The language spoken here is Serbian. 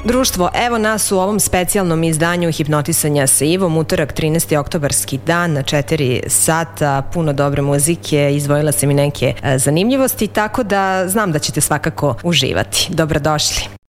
Društvo, evo nas u ovom specijalnom izdanju Hipnotisanja sa Ivom, utorak 13. oktobarski dan na 4 sata, puno dobre muzike, izdvojila sam i neke zanimljivosti, tako da znam da ćete svakako uživati. Dobrodošli.